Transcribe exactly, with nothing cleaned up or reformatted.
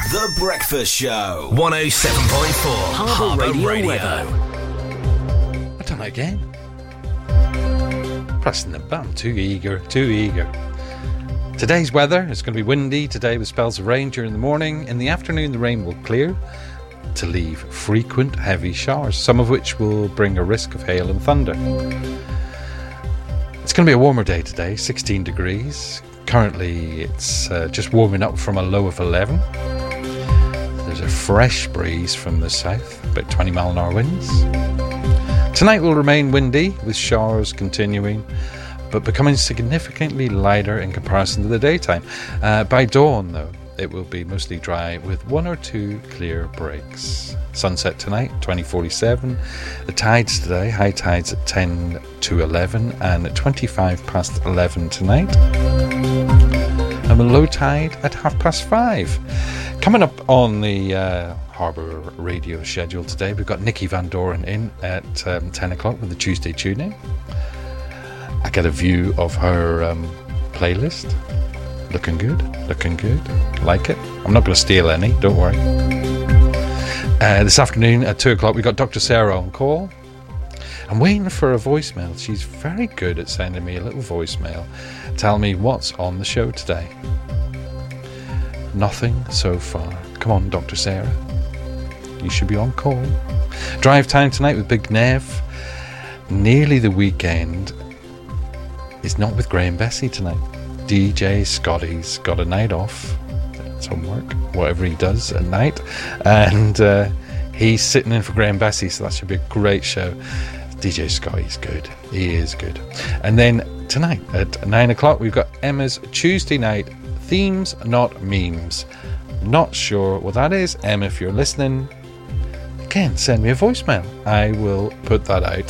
The Breakfast Show. one oh seven point four Harbour Radio. Radio. I've done it again. Pressing the button. Too eager, too eager. Today's weather is going to be windy today with spells of rain during the morning. In the afternoon, the rain will clear to leave frequent heavy showers, some of which will bring a risk of hail and thunder. It's going to be a warmer day today, sixteen degrees. Currently, it's uh, just warming up from a low of eleven. There's a fresh breeze from the south, about twenty mile an hour winds. Tonight will remain windy, with showers continuing, but becoming significantly lighter in comparison to the daytime. Uh, by dawn, though, it will be mostly dry with one or two clear breaks. Sunset tonight, twenty forty-seven. The tides today, high tides at ten to eleven and at twenty-five past eleven tonight. And a low tide at half past five. Coming up on the uh, Harbour Radio schedule today, we've got Nikki Van Doren in at um, ten o'clock with the Tuesday Tune-In. I get a view of her um, playlist. Looking good, looking good. Like it. I'm not going to steal any, don't worry. Uh, this afternoon at two o'clock, we got Doctor Sarah on call. I'm waiting for a voicemail. She's very good at sending me a little voicemail. Tell me what's on the show today. Nothing so far. Come on, Doctor Sarah. You should be on call. Drive time tonight with Big Nev. Nearly the weekend. It's not with Graham Bessie tonight. D J Scotty's got a night off. Some work, whatever he does at night. And uh, he's sitting in for Graham Bessie, so that should be a great show. D J Scotty's good. He is good. And then tonight at nine o'clock, we've got Emma's Tuesday night themes, not memes. Not sure what that is. Emma, if you're listening, again, send me a voicemail. I will put that out